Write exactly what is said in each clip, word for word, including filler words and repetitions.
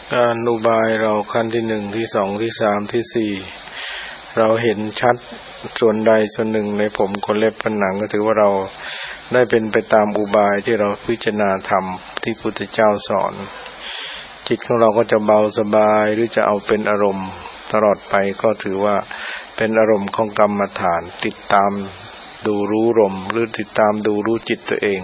การอุบายเราขั้นที่หนึ่งที่สองที่สามที่สี่เราเห็นชัดส่วนใดส่วนหนึ่งในผมขนเล็บฟันหนังก็ถือว่าเราได้เป็นไปตามอุบายที่เราพิจารณาธรรมที่พุทธเจ้าสอนจิตของเราก็จะเบาสบายหรือจะเอาเป็นอารมณ์ตลอดไปก็ถือว่าเป็นอารมณ์ของกรรมฐานติดตามดูรู้ลมหรือติดตามดูรู้จิตตัวเอง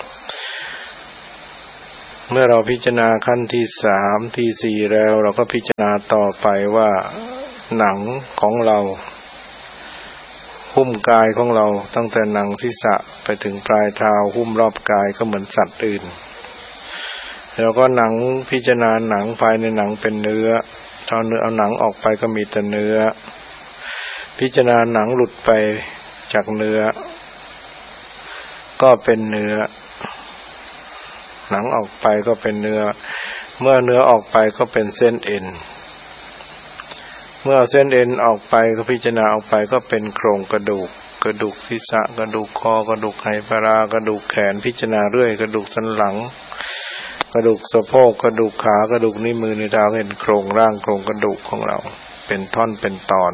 เมื่อเราพิจารณาขั้นที่สามที่สี่แล้วเราก็พิจารณาต่อไปว่าหนังของเราหุ้มกายของเราตั้งแต่หนังศีรษะไปถึงปลายเท้าหุ้มรอบกายก็เหมือนสัตว์อื่นแล้วก็หนังพิจารณาหนังภายในหนังเป็นเนื้อเอาเนื้อเอาหนังออกไปก็มีแต่เนื้อพิจารณาหนังหลุดไปจากเนื้อก็เป็นเนื้อหนังออกไปก็เป็นเนื้อเมื่อเนื้อออกไปก็เป็นเส้นเอ็นเมื่อเส้นเอ็นออกไปก็พิจารณาออกไปก็เป็นโครงกระดูกกระดูกศีรษะกระดูกคอกระดูกไหปลาร้ากระดูกแขนพิจารณาเรื่อยกระดูกสันหลังกระดูกสะโพกกระดูกขากระดูกนิ้วมือนิ้วเท้าเห็นโครงร่างโครงกระดูกของเราเป็นท่อนเป็นตอน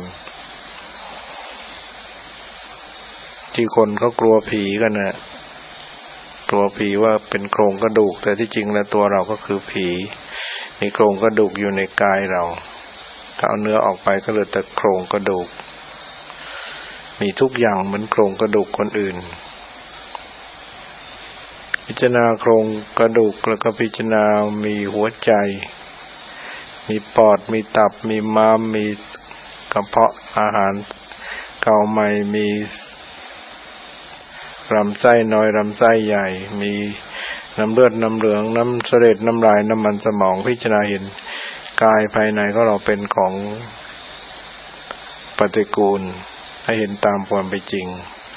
ที่คนเขากลัวผีกันนะกลัวผีว่าเป็นโครงกระดูกแต่ที่จริงแล้วตัวเราก็คือผีมีโครงกระดูกอยู่ในกายเราถ้าเอาเนื้อออกไปก็เหลือแต่โครงกระดูกมีทุกอย่างเหมือนโครงกระดูกคนอื่นพิจารณาโครงกระดูกแล้วก็พิจารณามีหัวใจมีปอดมีตับมีม้ามมีกระเพาะอาหารเก่าใหม่มีลำไส้น้อยลำไส้ใหญ่มีน้ำเลือดน้ำเหลืองน้ำเสลดน้ำลายน้ำมันสมองพิจารณาเห็นกายภายในของเราเป็นของปฏิกูลให้เห็นตามความเป็นจริง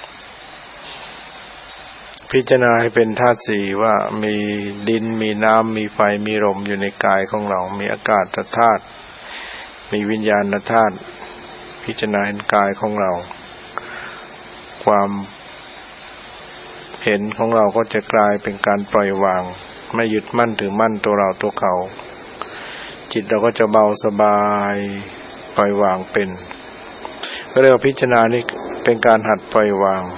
พิจารณาให้เป็นธาตุสี่ว่ามีดินมีน้ำมีไฟมีลมอยู่ในกายของเรามีอากาศธาตุมีวิญญาณธาตุพิจารณาเห็นกายของเราความเห็นของเราก็จะกลายเป็นการปล่อยวางไม่ยึดมั่นถือมั่นตัวเราตัวเขาจิตเราก็จะเบาสบายปล่อยวางเป็นก็เรียกว่าพิจารณานี่เป็นการหัดปล่อยวาง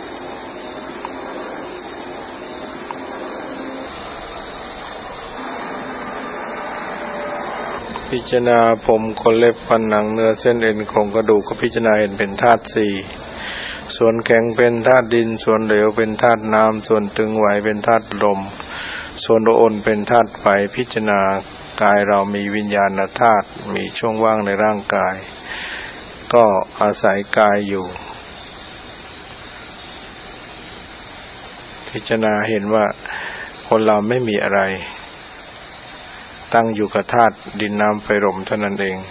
พิจารณาผมขนเล็บฟันหนังเนื้อเส้นเอ็นโครงกระดูกก็พิจารณาเห็นเป็นธาตุสี่ส่วนแข็งเป็นธาตุดินส่วนเหลวเป็นธาตุน้ำส่วนตึงไหวเป็นธาตุลมส่วนอ่อนเป็นธาตุไฟพิจารณากายเรามีวิญญาณธาตุมีช่องว่างในร่างกายก็อาศัยกายอยู่พิจารณาเห็นว่าคนเราไม่มีอะไรตั้งอยู่กับธาตุดินน้ำไฟลมเท่านั้นเอง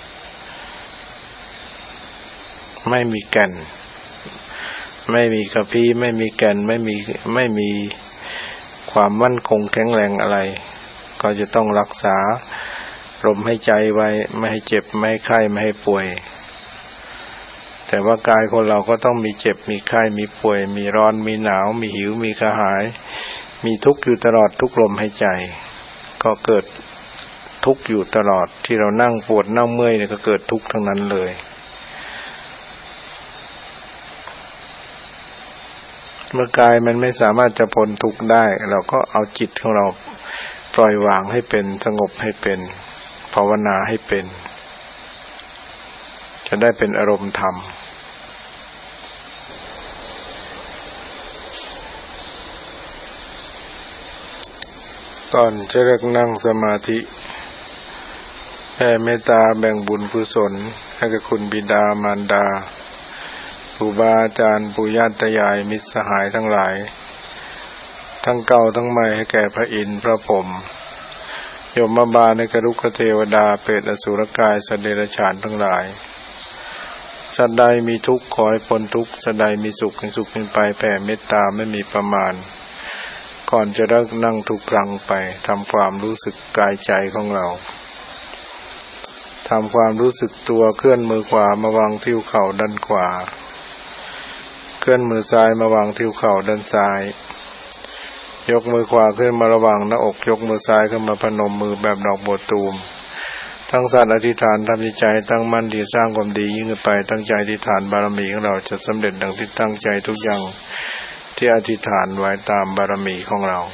ไม่มีแก่นไม่มีกระพี้ไม่มีแก่นไม่มีไม่มีความมั่นคงแข็งแรงอะไรก็จะต้องรักษาลมหายใจไว้ไม่ให้เจ็บไม่ให้ไข้ไม่ให้ป่วยแต่ว่ากายคนเราก็ต้องมีเจ็บมีไข้มีป่วยมีร้อนมีหนาวมีหิวมีกระหายมีทุกข์อยู่ตลอดทุกลมหายใจก็เกิดทุกข์อยู่ตลอดที่เรานั่งปวดนั่งเมื่อยเนี่ยก็เกิดทุกข์ทั้งนั้นเลยเมื่อกายมันไม่สามารถจะพ้นทุกข์ได้เราก็เอาจิตของเราปล่อยวางให้เป็นสงบให้เป็นภาวนาให้เป็นจะได้เป็นอารมณ์ธรรมก่อนจะเริ่มนั่งสมาธิแผ่เมตตาแบ่งบุญกุศลให้กับคุณบิดามารดาครูบาอาจารย์ปู่ย่าตายายมิตรสหายทั้งหลายทั้งเก่าทั้งใหม่ให้แก่พระอินทร์พระพรหมยมบาลในกรุกเทวดาเปรตอสุรกายสัตว์เดรัจฉานทั้งหลายสัตว์ใดมีทุกข์ขอให้พ้นทุกข์สัตว์ใดมีสุขให้สุขเป็นไปแผ่เมตตาไม่มีประมาณก่อนจะเลิกนั่งทุกครั้งไปทำความรู้สึกกายใจของเราทำความรู้สึกตัวเคลื่อนมือขวามาวางที่เข่าด้านขวาเคลื่อนมือซ้ายมาวางที่เข่าด้านซ้ายยกมือขวาขึ้นมาระหว่างหน้าอกยกมือซ้ายขึ้นมาพนมมือแบบดอกบัวตูมทั้งสัตว์อธิษฐานทำใจตั้งมั่นที่สร้างความดียิ่งขึ้นไปตั้งใจอธิษฐานบารมีของเราจะสำเร็จดังที่ตั้งใจทุกอย่างที่อธิษฐานไว้ตามบารมีของเรา